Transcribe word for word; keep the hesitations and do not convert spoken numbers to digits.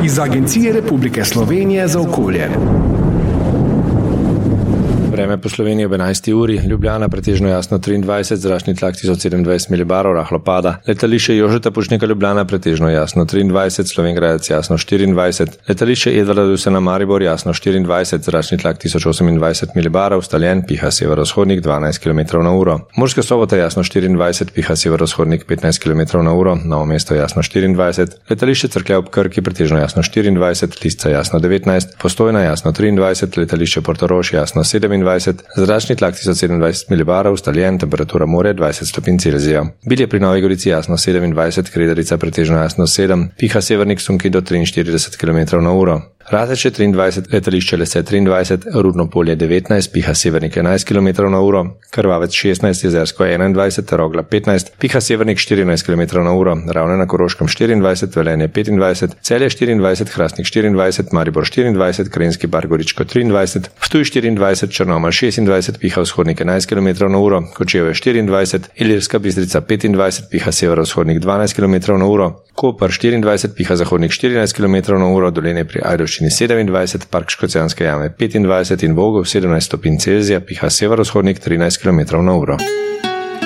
iz Agencije Republike Slovenije za okolje. Vreme po Sloveniji ob enajsti uri, Ljubljana pretežno jasno triindvajset, zračni tlak tisoč sedemindvajset milibarov, rahlo pada. Letališče Jožeta Pušnika Ljubljana pretežno jasno triindvajset, Slovenj Gradec jasno štiriindvajset. Letališče Edvarda Dusena Maribor jasno štiriindvajset, zračni tlak tisoč osemindvajset milibarov, ustaljen, piha severovzhodnik dvanajst kilometrov na uro. Murska Sobota jasno štiriindvajset, piha severovzhodnik petnajst kilometrov na uro, Novo mesto jasno štiriindvajset. Letališče Cerklje ob Krki pretežno jasno štiriindvajset, Lisca jasno devetnajst, Postojna jasno triindvajset, letališče Portorož jasno sedemindvajset. Zračni tlak tisoč sedemindvajset milibarov, ustaljen, temperatura morja dvajset stopinj Celzija. Bilje pri Novi Gorici jasno sedemindvajset, Kredarica pretežno jasno sedem, piha severnik Sunki do triinštirideset kilometrov na uro. Rateče triindvajset, letališče Lese triindvajset, Rudno polje devetnajst, piha severnik enajst kilometrov na uro, Krvavec šestnajst, Jezersko enaindvajset, Rogla petnajst, piha severnik štirinajst kilometrov na uro, Ravne na Koroškem štiriindvajset, Velenje petindvajset, Celje štiriindvajset, Hrastnik štiriindvajset, Maribor štiriindvajset, Krenjski Bar Goričko triindvajset, Ptuj štiriindvajset, Črnomelj šestindvajset, piha vzhodnik enajst kilometrov na uro, Kočevje štiriindvajset, Ilirska Bistrica petindvajset, piha severovzhodnik dvanajst kilometrov na uro, Koper štiriindvajset, piha zahodnik štirinajst kilometrov na uro, Dolenje pri Ajdovščini sedemindvajset, Park Škocjanske jame petindvajset in Vogel sedemnajst stopinj Celzija, piha severovzhodnik trinajst kilometrov na uro.